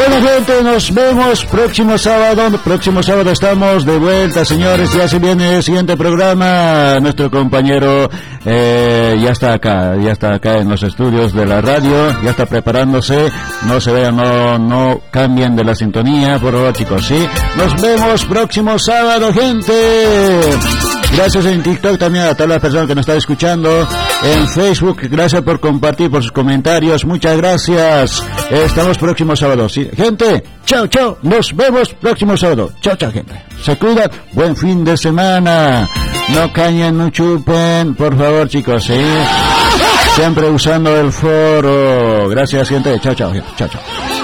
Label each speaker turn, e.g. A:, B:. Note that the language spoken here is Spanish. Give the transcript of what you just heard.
A: Bueno, gente, nos vemos próximo sábado. Próximo sábado estamos de vuelta, señores. Ya se viene el siguiente programa. Nuestro compañero ya está acá en los estudios de la radio. Ya está preparándose. No se vean, no cambien de la sintonía, por favor, chicos, ¿sí? Nos vemos próximo sábado, gente. Gracias en TikTok también a todas las personas que nos están escuchando. En Facebook, gracias por compartir, por sus comentarios. Muchas gracias. Estamos próximo sábado, ¿sí? Gente, chao, chao. Nos vemos próximo sábado. Chao, chao, gente. Se cuidan. Buen fin de semana. No cañen, no chupen. Por favor, chicos, ¿sí? Siempre usando el foro. Gracias, gente. Chao, chao, gente. Chao, chao.